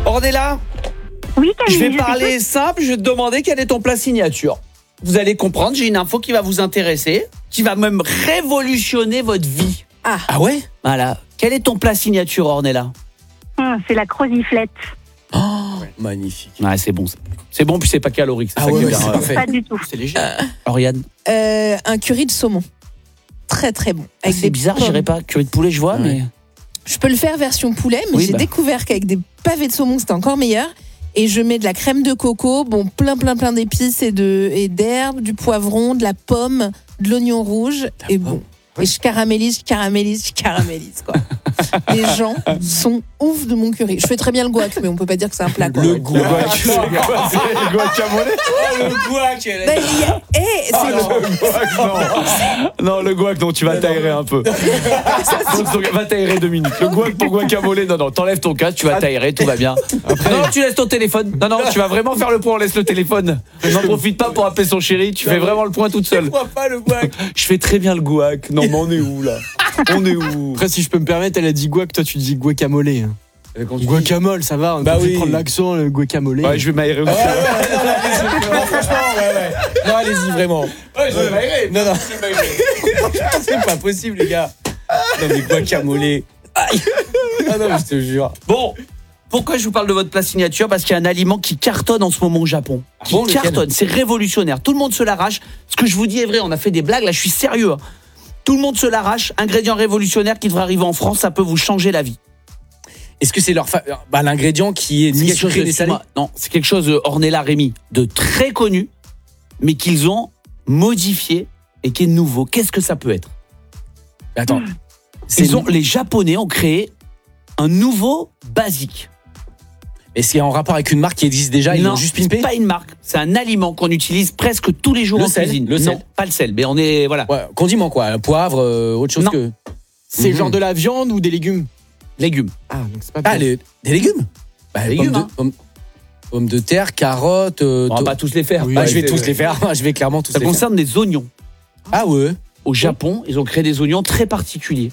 Ornella, Oui, je Camille, vais parler simple, je vais te demander quel est ton plat signature. Vous allez comprendre, j'ai une info qui va vous intéresser, qui va même révolutionner votre vie. Ah ouais? Voilà. Quel est ton plat signature, Ornella? C'est la croziflette. Magnifique. Ouais, c'est bon ça. C'est bon, puis c'est pas calorique. C'est Ah ça qui ouais, est ouais, bien. c'est parfait. Pas du tout. C'est léger. Oriane. Un curry de saumon. Très très bon. Avec C'est des bizarre, pommes. j'irais pas. Curry de poulet, je vois, Ouais. mais. Je peux le faire version poulet, mais Oui, j'ai bah. découvert qu'avec des pavés de saumon, c'était encore meilleur. Et je mets de la crème de coco, plein d'épices et d'herbes, du poivron, de la pomme, de l'oignon rouge. Et bon. Et je caramélise, quoi. Les gens sont ouf de mon curry. Je fais très bien le guac, mais on peut pas dire que c'est un plat, quoi. Le guac. Le guacamole. Le guac. Bah, Non, le guac, non, tu vas t'aérer un peu. Va t'aérer 2 minutes. Le guac pour guacamole, non, t'enlèves ton casque, tu vas t'aérer, tout va bien. Non, tu laisses ton téléphone. Non, tu vas vraiment faire le point, on laisse le téléphone. N'en profite pas pour appeler son chéri, tu fais vraiment le point toute seule. Pourquoi pas le guac? Je fais très bien le guac. Non, mais on est où là? On est où? Après, si je peux me permettre, elle a dit guac, toi tu dis guacamole. Guacamole, ça va, on Bah peut oui. prendre l'accent, le guacamole. Ouais, je vais m'aérer aussi. Non, franchement, ouais. Non, allez-y, vraiment. Ouais, je vais m'aérer. Non. C'est pas possible, les gars. Non, mais guacamole. Aïe. Ah non, mais je te jure. Bon, pourquoi je vous parle de votre plat signature? Parce qu'il y a un aliment qui cartonne en ce moment au Japon. Qui bon, lequel? cartonne, c'est révolutionnaire. Tout le monde se l'arrache. Ce que je vous dis est vrai, on a fait des blagues, là je suis sérieux. Hein. Tout le monde se l'arrache. Ingrédient révolutionnaire qui devrait arriver en France, ça peut vous changer la vie. Est-ce que c'est l'ingrédient qui est C'est ni quelque chose sucré de ni salé? Non, c'est quelque chose, Ornella Rémy, de très connu, mais qu'ils ont modifié et qui est nouveau. Qu'est-ce que ça peut être? Attends. Les Japonais ont créé un nouveau basique. Est-ce qu'il y a un rapport avec une marque qui existe déjà? Ils Non, l'ont juste c'est pimpé? pas une marque, c'est un aliment qu'on utilise presque tous les jours Le en sel, cuisine. le Non, sel. pas le sel, mais on est voilà. Ouais, condiment quoi, poivre, autre chose Non. que. C'est genre de la viande ou des légumes? Légumes. Ah, donc c'est pas Ah, bien. des légumes? Bah, Légumes, pommes de terre, carottes. On va pas tous les faire. Oui, Bah, ouais, je vais c'est tous vrai. les faire. Je vais clairement tous Ça les faire. concerne des oignons. Ah ouais. Au Japon, ils ont créé des oignons très particuliers.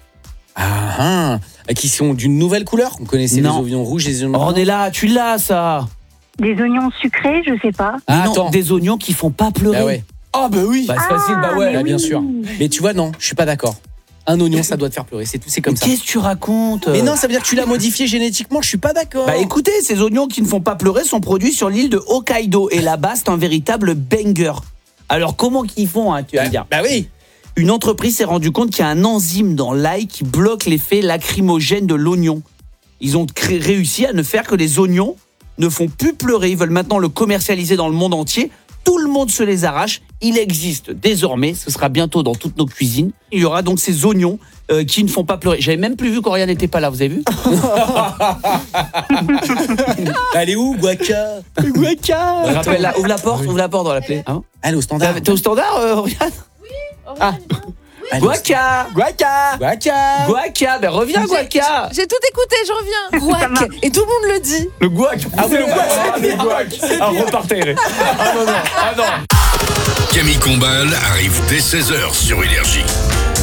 Qui sont d'une nouvelle couleur? On connaissait Non. les oignons rouges et les oignons On est là, tu l'as ça. Des oignons sucrés, je sais pas. Mais Ah, non, attends. des oignons qui font pas pleurer. Bah ouais. Ah bah oui. Bah c'est facile, bah ouais, mais bien oui. sûr. Mais tu vois, non, je suis pas d'accord. Un oignon, ça doit te faire pleurer, c'est tout, c'est comme Mais ça. qu'est-ce que tu racontes? Mais non, ça veut dire que tu l'as modifié génétiquement, je suis pas d'accord. Bah écoutez, ces oignons qui ne font pas pleurer sont produits sur l'île de Hokkaido et là-bas c'est un véritable banger. Alors comment qu'ils font hein, tu vas me dire? Bah oui. Une entreprise s'est rendue compte qu'il y a un enzyme dans l'ail qui bloque l'effet lacrymogène de l'oignon. Ils ont réussi à ne faire que les oignons ne font plus pleurer. Ils veulent maintenant le commercialiser dans le monde entier. Tout le monde se les arrache. Il existe désormais, ce sera bientôt dans toutes nos cuisines. Il y aura donc ces oignons qui ne font pas pleurer. J'avais même plus vu qu'Oriane n'était pas là, vous avez vu? Elle est où, Guaca? Guaca. Rappelle-la, ouvre la porte, on va l'appeler. Hein? Elle est au standard. T'es au standard, Oriane? Guaca! Guaca. Guaca. Guaca, ben reviens Guaca! J'ai tout écouté, je reviens. Ça Guac. Et tout le monde le dit. Le guac. Ah oui, le guac. Le guac. Ah, repart aéré. Ah non. Camille Combal arrive dès 16h sur Énergie.